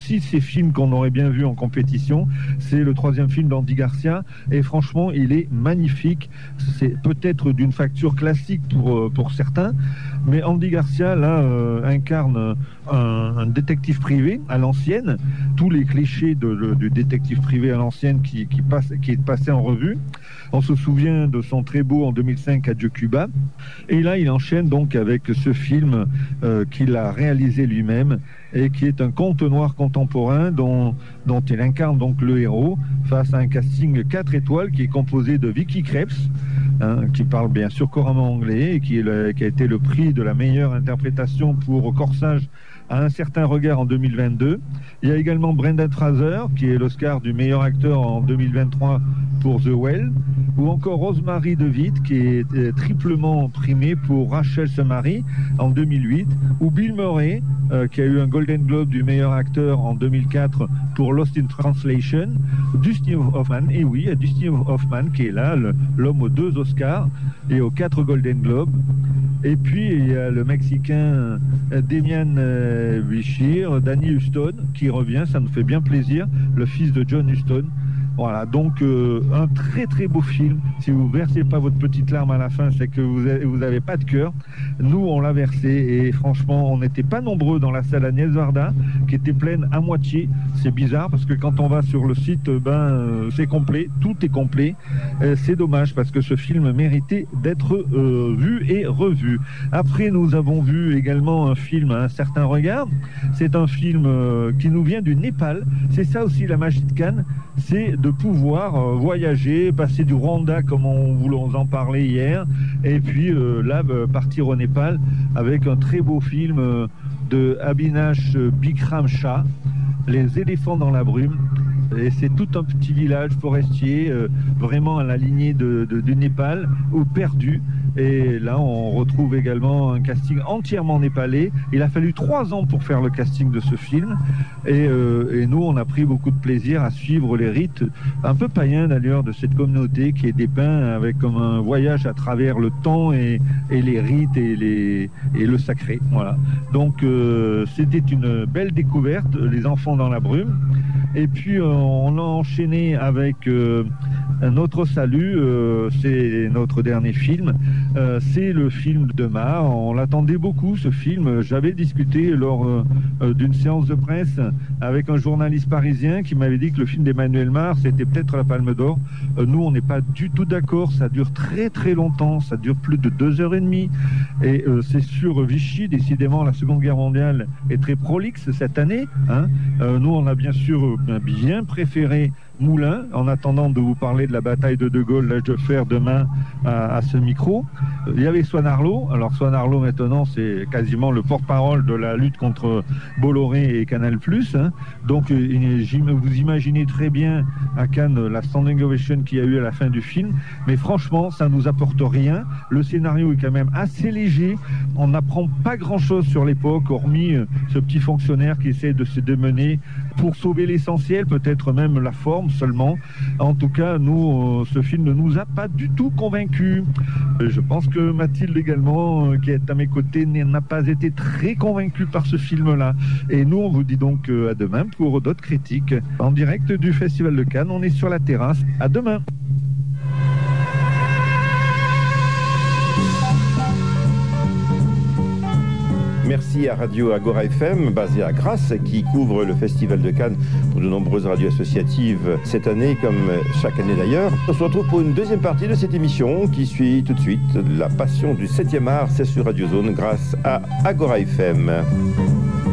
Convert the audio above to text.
aussi de ces films qu'on aurait bien vus en compétition. C'est le 3e film d'Andy Garcia et franchement, il est magnifique. C'est peut-être d'une facture classique pour certains, mais Andy Garcia, là, incarne un détective privé à l'ancienne, tous les clichés du détective privé à l'ancienne qui est passé en revue. On se souvient de son très beau en 2005 Adieu Cuba. Et là, il enchaîne donc avec ce film qu'il a réalisé lui-même et qui est un conte noir contemporain dont il incarne donc le héros face à un casting 4 étoiles qui est composé de Vicky Krieps, qui parle bien sûr couramment anglais et qui a été le prix de la meilleure interprétation pour Corsage à un certain regard en 2022. Il y a également Brendan Fraser, qui est l'Oscar du meilleur acteur en 2023 pour The Well, ou encore Rosemary DeWitt, qui est triplement primée pour Rachel se marie en 2008, ou Bill Murray, qui a eu un Golden Globe du meilleur acteur en 2004 pour Lost in Translation, Dustin Hoffman, et oui, Dustin Hoffman, qui est là, l'homme aux 2 Oscars et aux 4 Golden Globes. Et puis, il y a le Mexicain Damian Bichir, Danny Huston, qui revient, ça nous fait bien plaisir, le fils de John Huston. Voilà, donc un très très beau film. Si vous versez pas votre petite larme à la fin, c'est que vous avez pas de cœur. Nous, on l'a versé et franchement, on n'était pas nombreux dans la salle Agnès Varda, qui était pleine à moitié. C'est bizarre parce que quand on va sur le site, c'est complet, tout est complet. C'est dommage parce que ce film méritait d'être vu et revu. Après, nous avons vu également un film à un certain regard. C'est un film qui nous vient du Népal. C'est ça aussi la magie de Cannes, c'est de pouvoir voyager, passer du Rwanda comme on voulait en parler hier, et puis là partir au Népal avec un très beau film de Abhinash Bikram Shah, Les éléphants dans la brume. Et c'est tout un petit village forestier, vraiment à la lignée du Népal, ou perdu. Et là, on retrouve également un casting entièrement népalais. Il a fallu 3 ans pour faire le casting de ce film. Et nous, on a pris beaucoup de plaisir à suivre les rites, un peu païens d'ailleurs, de cette communauté qui est dépeint avec comme un voyage à travers le temps et les rites et le sacré. Voilà. Donc, c'était une belle découverte, Les enfants dans la brume. Et puis, on a enchaîné avec Notre salut, c'est notre dernier film. C'est le film de Mar. On l'attendait beaucoup, ce film. J'avais discuté lors d'une séance de presse avec un journaliste parisien qui m'avait dit que le film d'Emmanuel Mar, c'était peut-être la Palme d'Or. Nous, on n'est pas du tout d'accord. Ça dure très très longtemps. Ça dure plus de 2h30. Et c'est sur Vichy. Décidément, la Seconde Guerre mondiale est très prolixe cette année. Nous, on a bien sûr bien préféré Moulin, en attendant de vous parler de la bataille de De Gaulle, l'âge de fer demain à ce micro. Il y avait Swan Arlo. Alors Swan Arlo maintenant c'est quasiment le porte-parole de la lutte contre Bolloré et Canal+. Donc vous imaginez très bien à Cannes la standing ovation qu'il y a eu à la fin du film, mais franchement ça nous apporte rien. Le scénario est quand même assez léger, on n'apprend pas grand-chose sur l'époque, hormis ce petit fonctionnaire qui essaie de se démener pour sauver l'essentiel, peut-être même la forme seulement. En tout cas, nous, ce film ne nous a pas du tout convaincus. Je pense que Mathilde également, qui est à mes côtés, n'a pas été très convaincue par ce film-là. Et nous, on vous dit donc à demain pour d'autres critiques. En direct du Festival de Cannes, on est sur la terrasse. À demain. Merci à Radio Agora FM, basée à Grasse, qui couvre le Festival de Cannes pour de nombreuses radios associatives cette année, comme chaque année d'ailleurs. On se retrouve pour une deuxième partie de cette émission qui suit tout de suite La Passion du 7e art. C'est sur Radio Zone grâce à Agora FM.